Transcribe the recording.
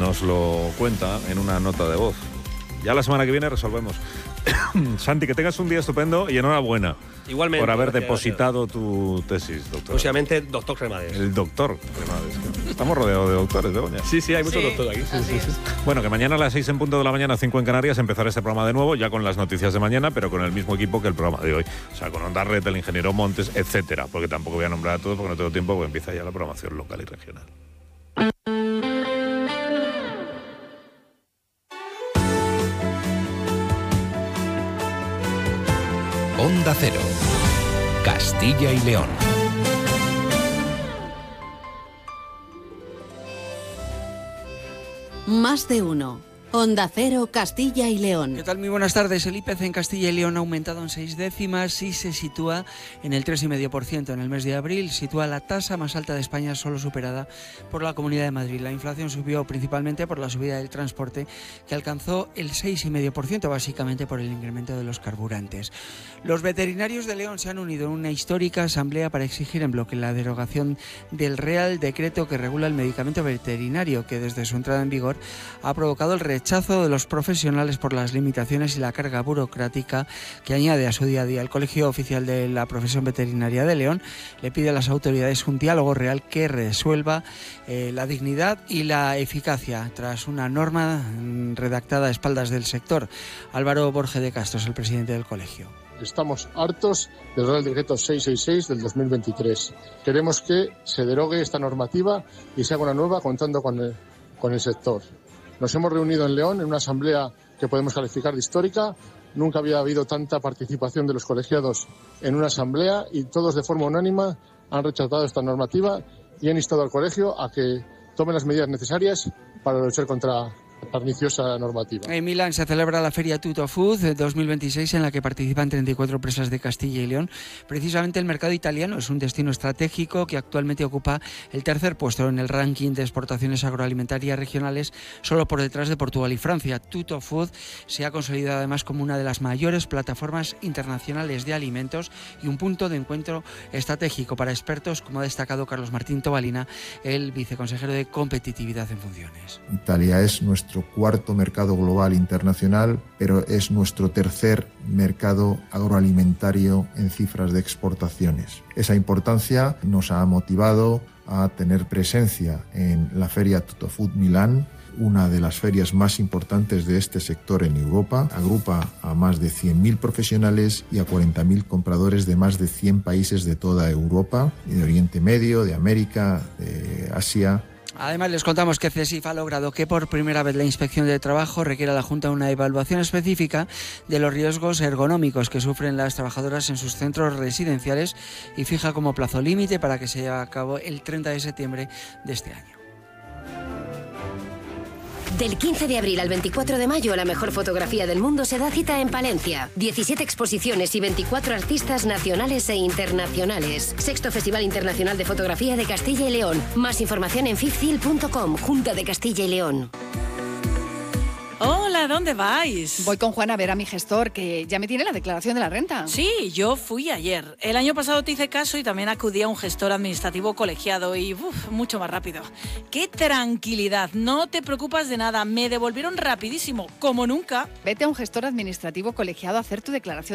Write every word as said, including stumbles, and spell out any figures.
nos lo cuenta en una nota de voz. Ya la semana que viene resolvemos. Santi, que tengas un día estupendo y enhorabuena. Igualmente. Por haber gracias, depositado gracias. tu tesis, doctor. Próximamente, doctor Cremades. El doctor Cremades. Estamos rodeados de doctores, Begoña. Sí, sí, hay muchos sí, doctores aquí. Sí, sí, sí. Bueno, que mañana a las seis en punto de la mañana, cinco en Canarias, empezará este programa de nuevo, ya con las noticias de mañana, pero con el mismo equipo que el programa de hoy. O sea, con Onda Red, el ingeniero Montes, etcétera. Porque tampoco voy a nombrar a todos porque no tengo tiempo, porque empieza ya la programación local y regional. Onda Cero, Castilla y León. Más de uno. Onda Cero, Castilla y León. ¿Qué tal? Muy buenas tardes. El I P C en Castilla y León ha aumentado en seis décimas y se sitúa en el tres coma cinco por ciento en el mes de abril. Sitúa la tasa más alta de España, solo superada por la Comunidad de Madrid. La inflación subió principalmente por la subida del transporte, que alcanzó el seis coma cinco por ciento, básicamente por el incremento de los carburantes. Los veterinarios de León se han unido en una histórica asamblea para exigir en bloque la derogación del Real Decreto que regula el medicamento veterinario, que desde su entrada en vigor ha provocado el rechazo rechazo de los profesionales por las limitaciones y la carga burocrática que añade a su día a día. El Colegio Oficial de la Profesión Veterinaria de León le pide a las autoridades un diálogo real que resuelva eh, la dignidad y la eficacia tras una norma redactada a espaldas del sector. Álvaro Borge de Castro es el presidente del colegio. Estamos hartos del Real Decreto seiscientos sesenta y seis del dos mil veintitrés. Queremos que se derogue esta normativa y se haga una nueva contando con el, con el sector. Nos hemos reunido en León en una asamblea que podemos calificar de histórica. Nunca había habido tanta participación de los colegiados en una asamblea y todos de forma unánime han rechazado esta normativa y han instado al colegio a que tome las medidas necesarias para luchar contra la perniciosa normativa. En Milán se celebra la Feria Tutto Food dos mil veintiséis en la que participan treinta y cuatro empresas de Castilla y León. Precisamente el mercado italiano es un destino estratégico que actualmente ocupa el tercer puesto en el ranking de exportaciones agroalimentarias regionales, solo por detrás de Portugal y Francia. Tutto Food se ha consolidado además como una de las mayores plataformas internacionales de alimentos y un punto de encuentro estratégico para expertos, como ha destacado Carlos Martín Tobalina, el viceconsejero de Competitividad en Funciones. Italia es nuestro cuarto mercado global internacional, pero es nuestro tercer mercado agroalimentario en cifras de exportaciones. Esa importancia nos ha motivado a tener presencia en la Feria Tutto Food Milán, una de las ferias más importantes de este sector en Europa. Agrupa a más de cien mil profesionales y a cuarenta mil compradores de más de cien países de toda Europa, de Oriente Medio, de América, de Asia. Además, les contamos que CESIF ha logrado que por primera vez la Inspección de Trabajo requiera a la Junta una evaluación específica de los riesgos ergonómicos que sufren las trabajadoras en sus centros residenciales y fija como plazo límite para que se lleve a cabo el treinta de septiembre de este año. Del quince de abril al veinticuatro de mayo, la mejor fotografía del mundo se da cita en Palencia. diecisiete exposiciones y veinticuatro artistas nacionales e internacionales. Sexto Festival Internacional de Fotografía de Castilla y León. Más información en fifcil punto com, Junta de Castilla y León. Hola, ¿dónde vais? Voy con Juan a ver a mi gestor, que ya me tiene la declaración de la renta. Sí, yo fui ayer. El año pasado te hice caso y también acudí a un gestor administrativo colegiado y uf, mucho más rápido. ¡Qué tranquilidad! No te preocupas de nada. Me devolvieron rapidísimo, como nunca. Vete a un gestor administrativo colegiado a hacer tu declaración